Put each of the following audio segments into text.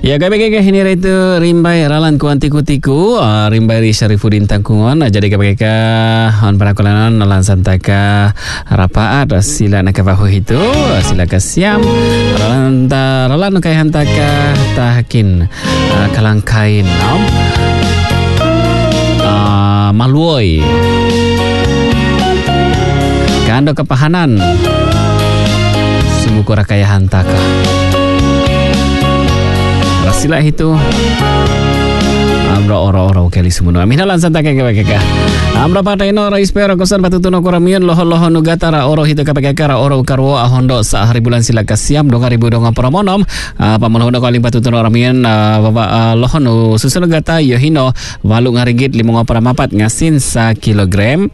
Ya, kami ini itu rimbai ralan kuantiku-tiku rimbai ri Syarifuddin Tangkungon jadi kami on parakulanan nalan santaka rapaat sila nakabahu itu sila kasiam ralan kai hantaka tahakin kalangkain maluoi kando kepahanan sumuku rakaya hantaka sila itu amra ora kali semua aminalan santaka kaka amra patai no rais pero kosan patutuno koramion loho nugata ra oro hito kaka ra oro karwo ahondo sa hari bulan sila kasiam 2000 donga promonom pamono kaling patutuno ramion baba loho no susun gata yohino walu ngaringgit 5.4 ngasin sa kilogram.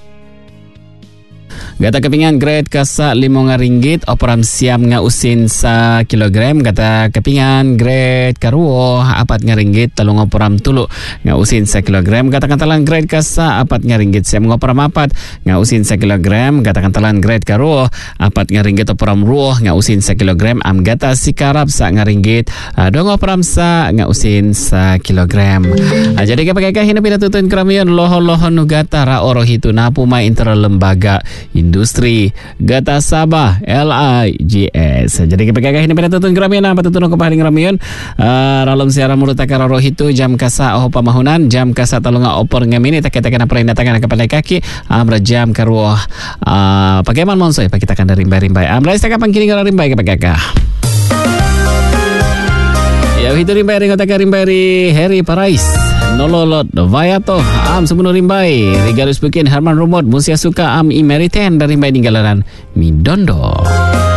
Gata kepingan grade kasa 5 ringgit operam siam nga usin sa kilogram. Gata kepingan grade karuo 4 ringgit talong operam tulo nga usin sa kilogram. Gata kantalan grade kasa 4 ringgit siam operam 4 nga usin sa kilogram. Gata kantalan grade karuo 4 ringgit operam ruo nga usin sa kilogram. Am gata sikarap sa ringgit dong operam sa nga usin sa kilogram. Jadi kapag hina pinatutun kramiyon loho nugata ra oro hito na pumay interlembaga industri Gata Sabah LIGS. Jadi kepegagah ini pada tutun gramion apa tutun ko paling gramion ralom siaran mulut takar roh itu jam kasa oh pamahunan jam kasa talunga opor ngamini tak-takan apa datangan kepala kaki amra jam karuah pageman monsoy pakitakan dari rimbai amra istaka pangkini karo rimbai kepegagah. Ya itu rimbai rimbai Harry Parais nololot vayato am sebuno rimbai Rigalus Bukin Herman Rumot Musia Suka am Imeriten dari rimbai ninggalaran Midondo.